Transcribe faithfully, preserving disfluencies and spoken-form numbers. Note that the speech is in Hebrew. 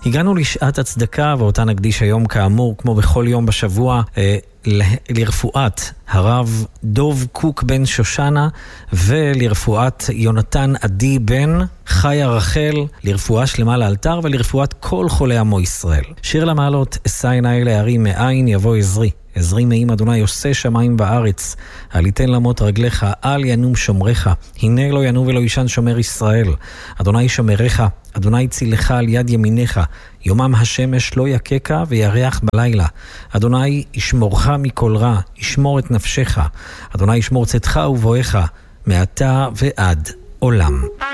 הגענו לשעת הצדקה, ואותה נקדיש היום כאמור, כמו בכל יום בשבוע, אה, לרפואת הרב דוב קוק בן שושנה, ולרפואת יונתן עדי בן חיה רחל, לרפואה שלמה לאלתר, ולרפואת כל חולי עמו ישראל. שיר למעלות, אשא עיני להרים מאין יבוא עזרי. עזרי מעם אדוני עושה שמיים וארץ. אל יתן למות רגליך, אל ינום שומרך. הנה לא ינום ולא ישן שומר ישראל. אדוני שומרך, אדוני צילך על יד ימיניך. יומם השמש לא יקקה וירח בלילה. אדוני ישמורך מכל רע, ישמור את נפשך. אדוני ישמור צאתך ובואך, מעתה ועד עולם.